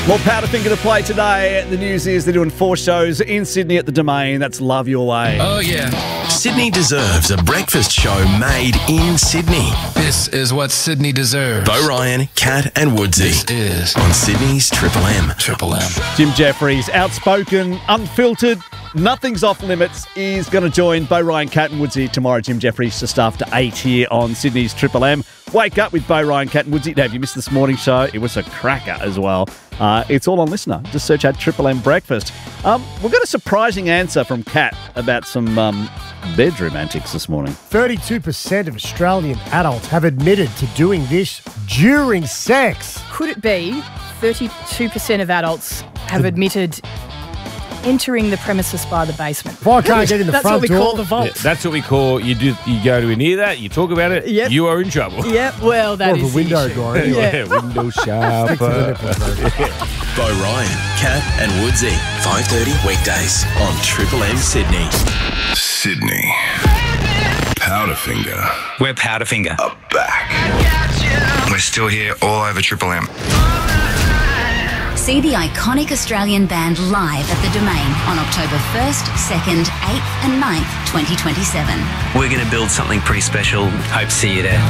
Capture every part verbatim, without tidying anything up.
More Powderfinger to play today. The news is they're doing four shows in Sydney at the Domain. That's Love Your Way. Oh, yeah. Sydney deserves a breakfast show made in Sydney. This is what Sydney deserves. Bo Ryan, Kat and Woodsy. This is on Sydney's Triple M. Triple M. Jim Jeffries, outspoken, unfiltered, nothing's off limits, is going to join Bo Ryan, Kat and Woodsy tomorrow. Jim Jeffries just after eight here on Sydney's Triple M. Wake up with Bo Ryan, Kat and Woodsy. Now, if you missed this morning's show, it was a cracker as well. Uh, it's all on Listener. Just search out Triple M Breakfast. Um, we've got a surprising answer from Kat about some um, bedroom antics this morning. thirty-two percent of Australian adults have admitted to doing this during sex. Could it be thirty-two percent of adults have admitted entering the premises by the basement? If I can't get in the That's front what we door, call the vault. Yeah, that's what we call you do. You go to near that, you talk about it, Yep. you are in trouble. Yeah, well, that more of is a window the issue. guy. Anyway. Yeah. Window Stick to the shopper. nipples, mate. Bo Ryan, Kat and Woodsy. five thirty weekdays on Triple M Sydney. Sydney. Powderfinger. We're Powderfinger. Are back. We're still here all over Triple M. See the iconic Australian band live at the Domain on October first, second, eighth and ninth, twenty twenty-seven. We're going to build something pretty special. Hope to see you there.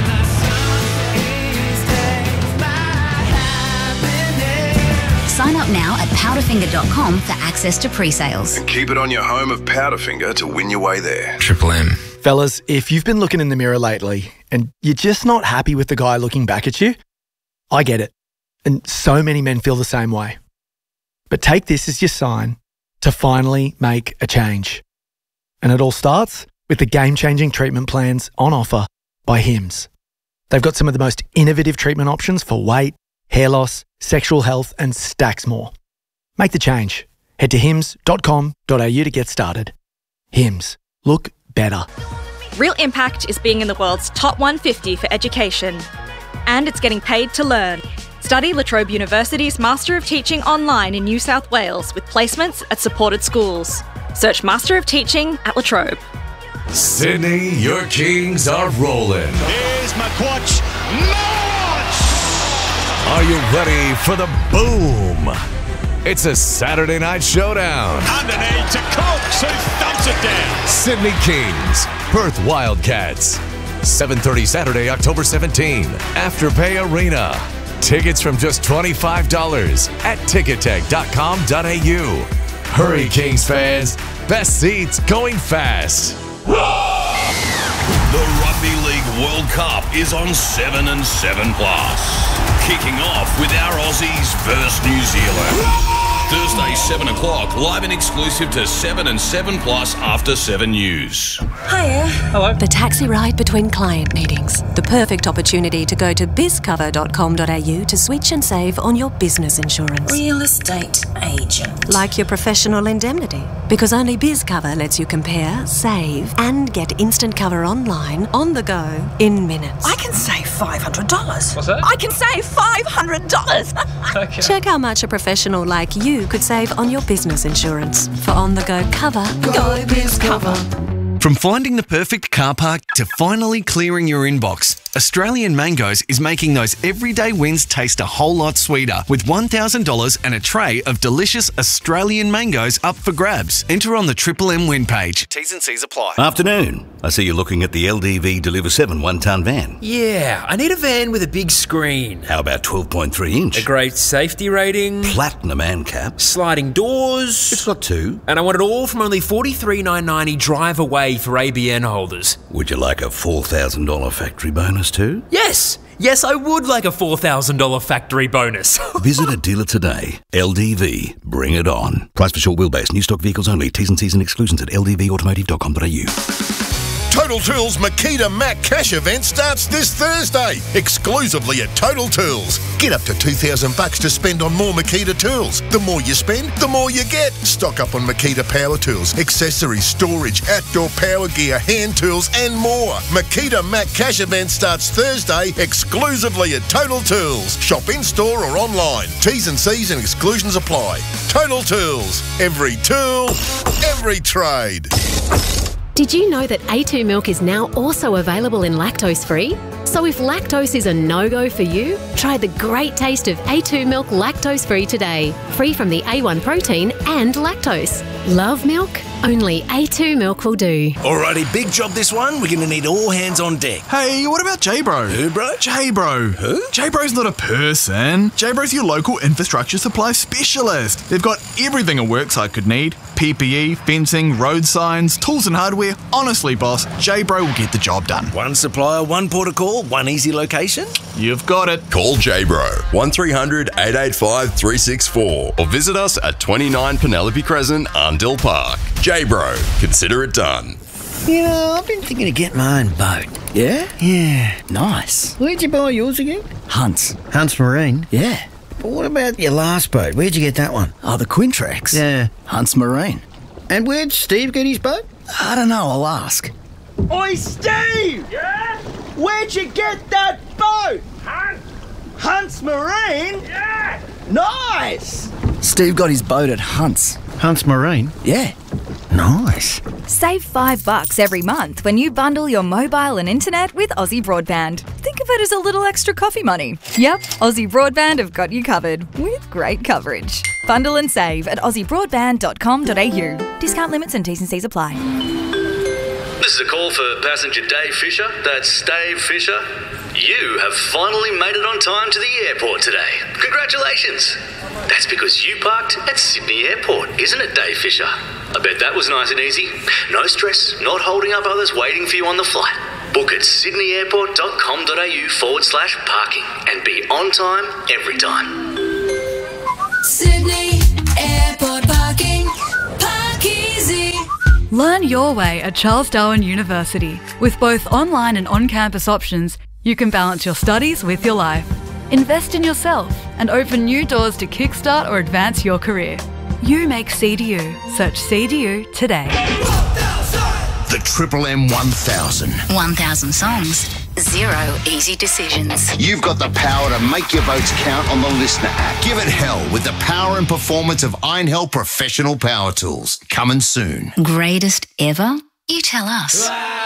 Sign up now at powderfinger dot com for access to pre-sales. Keep it on your home of Powderfinger to win your way there. Triple M. Fellas, if you've been looking in the mirror lately and you're just not happy with the guy looking back at you, I get it. And so many men feel the same way. But take this as your sign to finally make a change. And it all starts with the game-changing treatment plans on offer by Hims. They've got some of the most innovative treatment options for weight, hair loss, sexual health, and stacks more. Make the change. Head to hims dot com dot a u to get started. Hims. Look better. Real Impact is being in the world's top one hundred fifty for education. And it's getting paid to learn. Study La Trobe University's Master of Teaching online in New South Wales with placements at supported schools. Search Master of Teaching at La Trobe. Sydney, your Kings are rolling. Here's McQuatch. Launch! Are you ready for the boom? It's a Saturday night showdown. Underneath to Cooks, who thumps it down. Sydney Kings, Perth Wildcats. seven thirty Saturday, October seventeenth. Afterpay Arena. Tickets from just twenty-five dollars at ticketek dot com dot a u. Hurry, Kings fans. Best seats going fast. The Rugby League World Cup is on seven and seven plus. Kicking off with our Aussies versus New Zealand. Thursday, seven o'clock, live and exclusive to seven and seven plus after seven News. Hiya. Hello. The taxi ride between client meetings. The perfect opportunity to go to biz cover dot com dot a u to switch and save on your business insurance. Real estate agent. Like your professional indemnity. Because only BizCover lets you compare, save, and get instant cover online, on the go, in minutes. I can save five hundred dollars. What's that? I can save five hundred dollars. Okay. Check how much a professional like you could save on your business insurance. For on-the-go cover, go BizCover. From finding the perfect car park to finally clearing your inbox, Australian Mangoes is making those everyday wins taste a whole lot sweeter with one thousand dollars and a tray of delicious Australian mangoes up for grabs. Enter on the Triple M win page. T's and C's apply. Afternoon. I see you're looking at the L D V Deliver seven one-tonne van. Yeah, I need a van with a big screen. How about twelve point three inch? A great safety rating. Platinum ANCAP. Sliding doors. It's got two. And I want it all from only forty-three thousand nine hundred ninety drive away for A B N holders. Would you like a four thousand dollars factory bonus too? Yes! Yes, I would like a four thousand dollars factory bonus. Visit a dealer today. L D V. Bring it on. Price for short wheelbase. New stock vehicles only. T's and C's and exclusions at l d v automotive dot com dot a u. Total Tools Makita Mac Cash event starts this Thursday, exclusively at Total Tools. Get up to two thousand bucks to spend on more Makita tools. The more you spend, the more you get. Stock up on Makita power tools, accessories, storage, outdoor power gear, hand tools and more. Makita Mac Cash event starts Thursday, exclusively at Total Tools. Shop in-store or online. T's and C's and exclusions apply. Total Tools. Every tool, every trade. Did you know that A two milk is now also available in lactose-free? So if lactose is a no-go for you, try the great taste of A two milk lactose-free today. Free from the A one protein and lactose. Love milk? Only A two milk will do. Alrighty, big job this one. We're going to need all hands on deck. Hey, what about J-Bro? Who, bro? J-Bro. Who? J-Bro's not a person. J-Bro's your local infrastructure supply specialist. They've got everything a worksite could need. P P E, fencing, road signs, tools and hardware. Honestly, boss, J-Bro will get the job done. One supplier, one port of call, one easy location? You've got it. Call J-Bro, one three hundred, eight eight five, three six four or visit us at twenty-nine Penelope Crescent, Arndell Park. J-Bro, consider it done. You know, I've been thinking of getting my own boat. Yeah? Yeah, nice. Where'd you buy yours again? Hunts. Hunts Marine? Yeah. But what about your last boat? Where'd you get that one? Oh, the Quintrex? Yeah. Hunts Marine. And where'd Steve get his boat? I don't know, I'll ask. Oi, Steve! Yeah? Where'd you get that boat? Hunt. Hunts Marine? Yeah! Nice! Steve got his boat at Hunts. Hunts Marine? Yeah. Nice. Save five bucks every month when you bundle your mobile and internet with Aussie Broadband. Think of it as a little extra coffee money. Yep, Aussie Broadband have got you covered with great coverage. Bundle and save at aussie broadband dot com dot a u. Discount limits and T's and C's apply. This is a call for passenger Dave Fisher. That's Dave Fisher. You have finally made it on time to the airport today. Congratulations. That's because you parked at Sydney Airport, isn't it, Dave Fisher? I bet that was nice and easy. No stress, not holding up others waiting for you on the flight. Book at sydney airport dot com dot a u forward slash parking and be on time every time. Sydney Airport parking. Park easy. Learn your way at Charles Darwin University. With both online and on-campus options, you can balance your studies with your life. Invest in yourself and open new doors to kickstart or advance your career. You make C D U. Search C D U today. The Triple M one thousand. one thousand songs, zero easy decisions. You've got the power to make your votes count on the Listener app. Give it hell with the power and performance of Iron Hell Professional Power Tools. Coming soon. Greatest ever? You tell us.